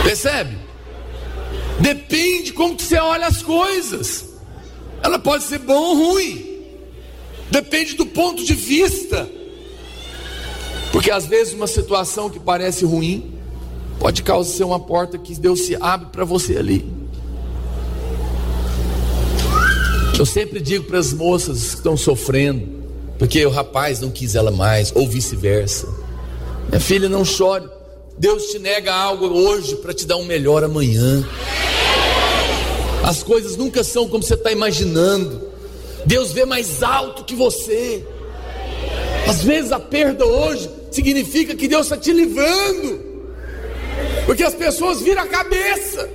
Percebe? Depende como que você olha as coisas. Ela pode ser boa ou ruim. Depende do ponto de vista. Porque às vezes uma situação que parece ruim pode causar uma porta que Deus se abre para você ali. Eu sempre digo para as moças que estão sofrendo, porque o rapaz não quis ela mais, ou vice-versa: minha filha, não chore. Deus te nega algo hoje para te dar um melhor amanhã. As coisas nunca são como você está imaginando. Deus vê mais alto que você. Às vezes a perda hoje significa que Deus está te livrando, porque as pessoas viram a cabeça.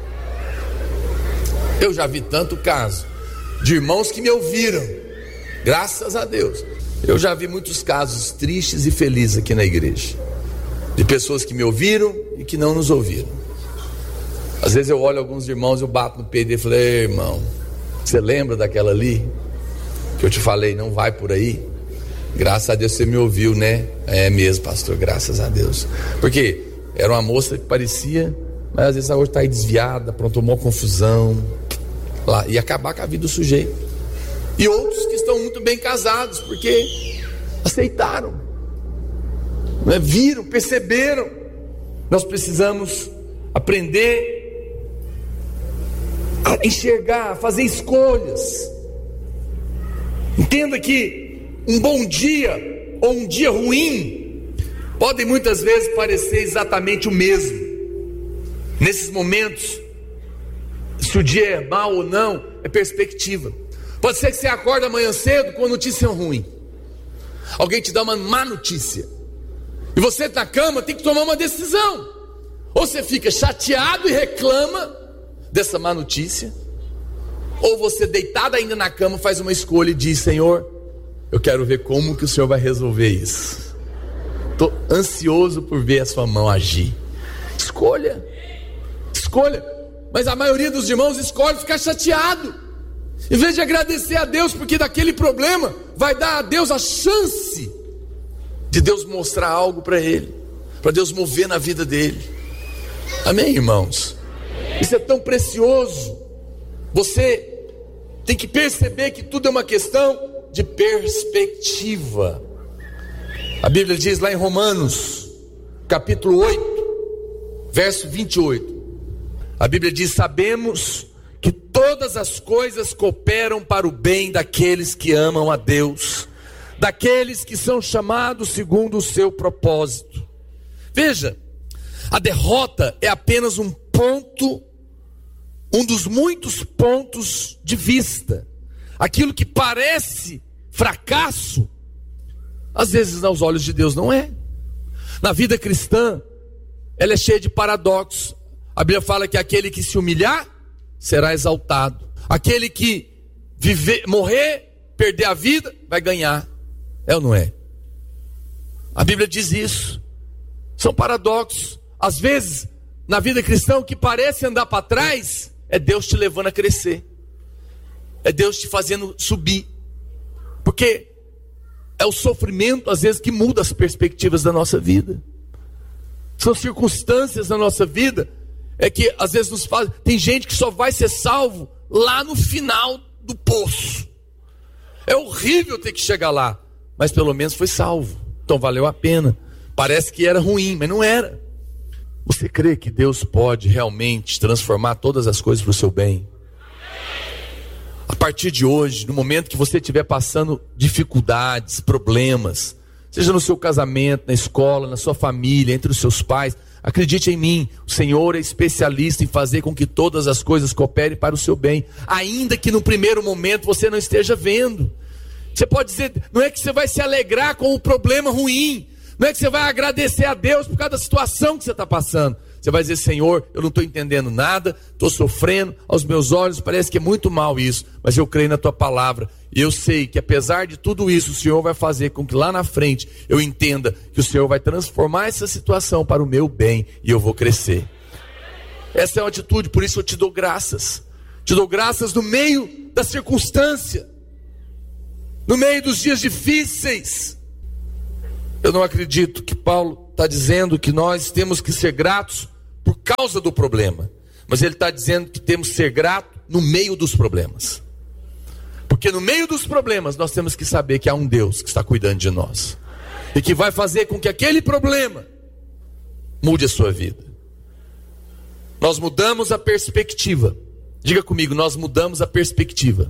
Eu já vi tanto caso de irmãos que me ouviram, graças a Deus. Eu já vi muitos casos tristes e felizes aqui na igreja, de pessoas que me ouviram e que não nos ouviram. Às vezes eu olho alguns irmãos, eu bato no peito e falo: ei, irmão, você lembra daquela ali que eu te falei, não vai por aí? Graças a Deus você me ouviu, né? É mesmo, pastor, graças a Deus. Porque era uma moça que parecia, mas às vezes hoje está aí desviada, pronto, uma confusão lá, e acabar com a vida do sujeito. E outros que estão muito bem casados, porque aceitaram, né? Viram, perceberam. Nós precisamos aprender a enxergar, a fazer escolhas. Entenda que um bom dia ou um dia ruim podem muitas vezes parecer exatamente o mesmo. Nesses momentos, se o dia é mau ou não, é perspectiva. Pode ser que você acorda amanhã cedo com uma notícia ruim, alguém te dá uma má notícia, e você na cama tem que tomar uma decisão: ou você fica chateado e reclama dessa má notícia, ou você deitado ainda na cama faz uma escolha e diz: Senhor, eu quero ver como que o Senhor vai resolver isso. Estou ansioso por ver a sua mão agir. Escolha. Mas a maioria dos irmãos escolhe ficar chateado, em vez de agradecer a Deus, porque daquele problema vai dar a Deus a chance de Deus mostrar algo para ele, para Deus mover na vida dele. Amém, irmãos? Isso é tão precioso. Você tem que perceber que tudo é uma questão de perspectiva. A Bíblia diz lá em Romanos, capítulo 8, verso 28. A Bíblia diz: sabemos que todas as coisas cooperam para o bem daqueles que amam a Deus, daqueles que são chamados segundo o seu propósito. Veja, a derrota é apenas um ponto, um dos muitos pontos de vista. Aquilo que parece fracasso, às vezes aos olhos de Deus não é. Na vida cristã, ela é cheia de paradoxos. A Bíblia fala que aquele que se humilhar será exaltado, aquele que morrer, perder a vida, vai ganhar. É ou não é? A Bíblia diz isso. São paradoxos. Às vezes, na vida cristã, o que parece andar para trás é Deus te levando a crescer, é Deus te fazendo subir, porque é o sofrimento às vezes que muda as perspectivas da nossa vida. São circunstâncias da nossa vida é que às vezes nos fazem. Tem gente que só vai ser salvo lá no final do poço. É horrível ter que chegar lá, mas pelo menos foi salvo, então valeu a pena. Parece que era ruim, mas não era. Você crê que Deus pode realmente transformar todas as coisas para o seu bem? A partir de hoje, no momento que você estiver passando dificuldades, problemas, seja no seu casamento, na escola, na sua família, entre os seus pais, acredite em mim, o Senhor é especialista em fazer com que todas as coisas cooperem para o seu bem, ainda que no primeiro momento você não esteja vendo. Você pode dizer, não é que você vai se alegrar com o problema ruim, não é que você vai agradecer a Deus por causa da situação que você está passando. Você vai dizer: Senhor, eu não estou entendendo nada, estou sofrendo, aos meus olhos parece que é muito mal isso, mas eu creio na tua palavra, e eu sei que apesar de tudo isso, o Senhor vai fazer com que lá na frente eu entenda que o Senhor vai transformar essa situação para o meu bem, e eu vou crescer. Essa é uma atitude, por isso eu te dou graças no meio da circunstância, no meio dos dias difíceis. Eu não acredito que Paulo está dizendo que nós temos que ser gratos por causa do problema, mas ele está dizendo que temos que ser grato no meio dos problemas. Porque no meio dos problemas nós temos que saber que há um Deus que está cuidando de nós e que vai fazer com que aquele problema mude a sua vida. Nós mudamos a perspectiva. Diga comigo, nós mudamos a perspectiva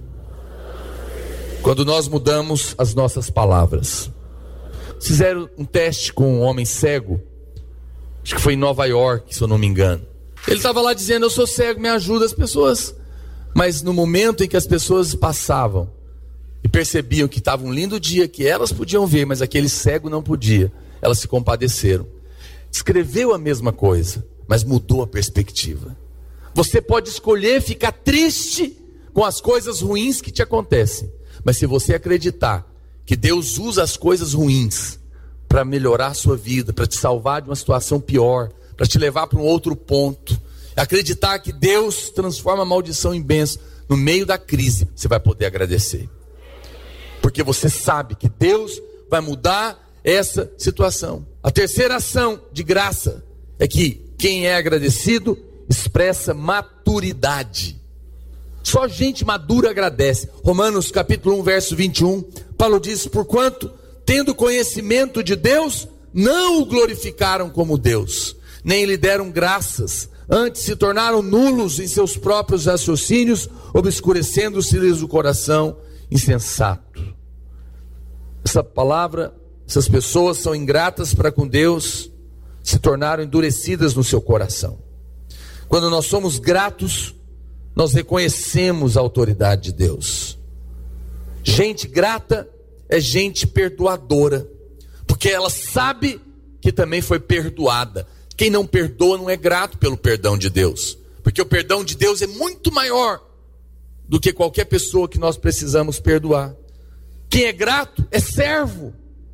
quando nós mudamos as nossas palavras. Fizeram um teste com um homem cego, acho que foi em Nova York, se eu não me engano. Ele estava lá dizendo: eu sou cego, me ajuda. As pessoas, mas no momento em que as pessoas passavam e percebiam que estava um lindo dia, que elas podiam ver, mas aquele cego não podia, elas se compadeceram. Escreveu a mesma coisa, mas mudou a perspectiva. Você pode escolher ficar triste com as coisas ruins que te acontecem, mas se você acreditar que Deus usa as coisas ruins para melhorar a sua vida, para te salvar de uma situação pior, para te levar para um outro ponto, acreditar que Deus transforma a maldição em bênção, no meio da crise você vai poder agradecer, porque você sabe que Deus vai mudar essa situação. A terceira ação de graça é que quem é agradecido expressa maturidade. Só gente madura agradece. Romanos capítulo 1, verso 21, Paulo diz: porquanto, tendo conhecimento de Deus, não o glorificaram como Deus, nem lhe deram graças, antes se tornaram nulos em seus próprios raciocínios, obscurecendo-se-lhes o coração insensato. Essa palavra, essas pessoas são ingratas para com Deus, se tornaram endurecidas no seu coração. Quando nós somos gratos, nós reconhecemos a autoridade de Deus. Gente grata é gente perdoadora, porque ela sabe que também foi perdoada. Quem não perdoa não é grato pelo perdão de Deus, porque o perdão de Deus é muito maior do que qualquer pessoa que nós precisamos perdoar. Quem é grato é servo,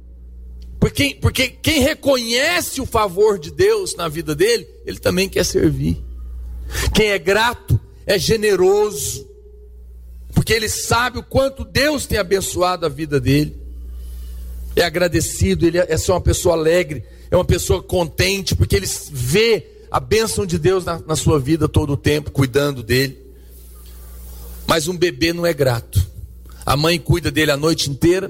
porque quem reconhece o favor de Deus na vida dele, ele também quer servir. Quem é grato é generoso, porque ele sabe o quanto Deus tem abençoado a vida dele. É agradecido, ele é só uma pessoa alegre, é uma pessoa contente, porque ele vê a bênção de Deus na sua vida todo o tempo, cuidando dele. Mas um bebê não é grato. A mãe cuida dele a noite inteira,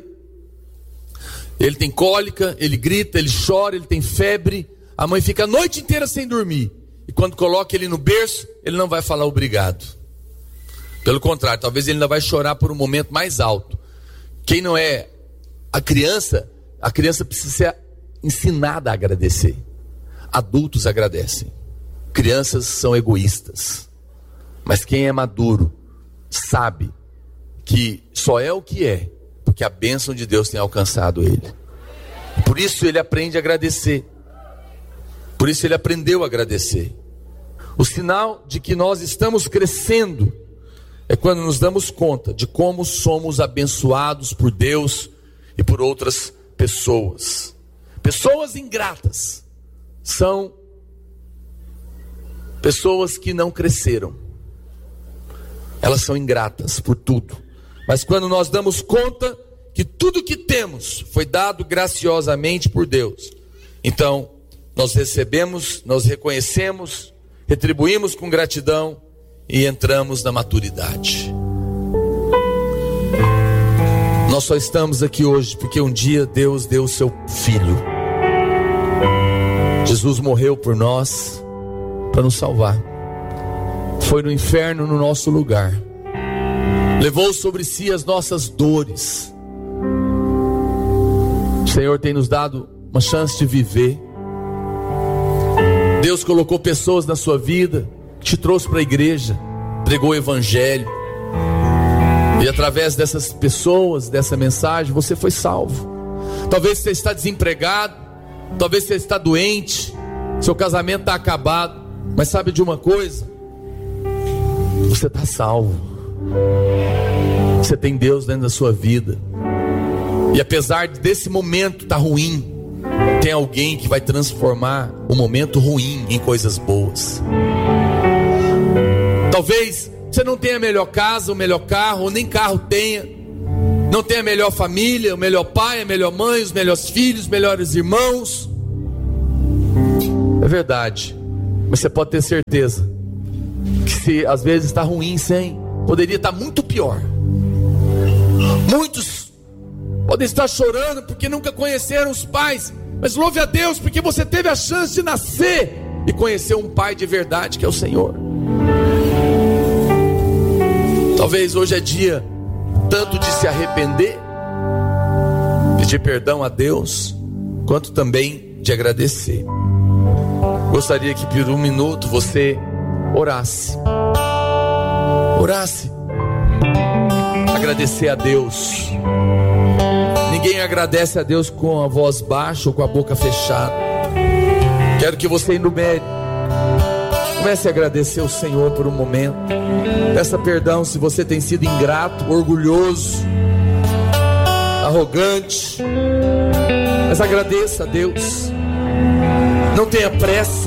ele tem cólica, ele grita, ele chora, ele tem febre, a mãe fica a noite inteira sem dormir, e quando coloca ele no berço, ele não vai falar obrigado. Pelo contrário, talvez ele ainda vai chorar por um momento mais alto. Quem não é a criança precisa ser ensinada a agradecer. Adultos agradecem, crianças são egoístas, mas quem é maduro sabe que só é o que é porque a bênção de Deus tem alcançado ele. Por isso ele aprende a agradecer. Por isso ele aprendeu a agradecer. O sinal de que nós estamos crescendo é quando nos damos conta de como somos abençoados por Deus e por outras pessoas. Pessoas ingratas são pessoas que não cresceram. Elas são ingratas por tudo. Mas quando nós damos conta que tudo que temos foi dado graciosamente por Deus, então nós recebemos, nós reconhecemos, retribuímos com gratidão e entramos na maturidade. Nós só estamos aqui hoje porque um dia Deus deu o seu Filho. Jesus morreu por nós para nos salvar. Foi no inferno no nosso lugar. Levou sobre si as nossas dores. O Senhor tem nos dado uma chance de viver. Deus colocou pessoas na sua vida, te trouxe para a igreja, pregou o evangelho, e através dessas pessoas, dessa mensagem, você foi salvo. Talvez você está desempregado, talvez você está doente, seu casamento está acabado, mas sabe de uma coisa? Você está salvo. Você tem Deus dentro da sua vida, e apesar desse momento estar ruim, tem alguém que vai transformar o momento ruim em coisas boas. Talvez você não tenha a melhor casa, o melhor carro, ou nem carro tenha, não tenha a melhor família, o melhor pai, a melhor mãe, os melhores filhos, os melhores irmãos. É verdade, Mas você pode ter certeza que se às vezes está ruim sem, poderia estar muito pior. Muitos podem estar chorando porque nunca conheceram os pais, mas louve a Deus porque você teve a chance de nascer e conhecer um pai de verdade, que é o Senhor. Talvez hoje é dia tanto de se arrepender, pedir perdão a Deus, quanto também de agradecer. Gostaria que por um minuto você orasse. Agradecer a Deus. Ninguém agradece a Deus com a voz baixa ou com a boca fechada. Quero que você enumere. Comece a agradecer ao Senhor por um momento. Peça perdão se você tem sido ingrato, orgulhoso, arrogante. Mas agradeça a Deus. Não tenha pressa.